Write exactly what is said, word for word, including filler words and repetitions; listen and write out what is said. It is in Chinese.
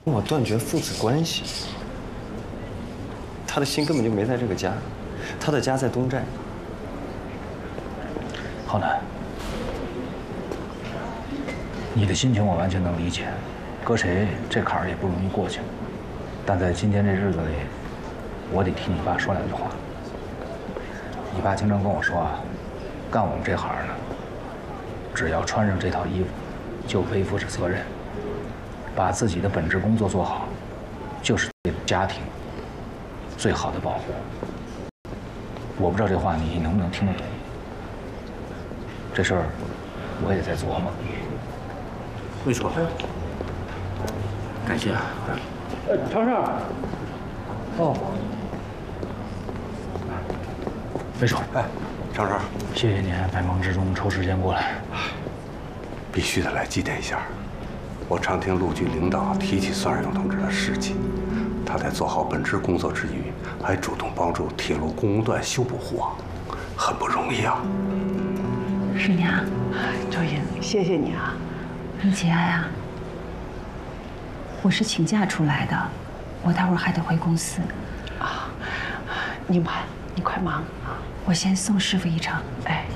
我断绝父子关系。他的心根本就没在这个家，他的家在东寨。 浩南，你的心情我完全能理解，搁谁这坎儿也不容易过去。但在今天这日子里，我得替你爸说两句话。你爸经常跟我说啊，干我们这行呢，只要穿上这套衣服，就背负着责任，把自己的本职工作做好，就是对家庭最好的保护。我不知道这话你能不能听得懂。这事儿我也在琢磨。 魏叔，感谢啊。 呃，常事儿。哦。 魏叔， 哎，常事儿， 谢谢您百忙之中抽时间过来。 必须得来祭奠一下。我常听陆军领导提起孙二勇同志的事迹，他在做好本职工作之余，还主动帮助铁路工段修补护网，很不容易啊。 师娘， 周英，谢谢你啊。 你节哀啊。我是请假出来的，我待会儿还得回公司。 啊，你慢，你快忙啊。 我先送师傅一程。 哎。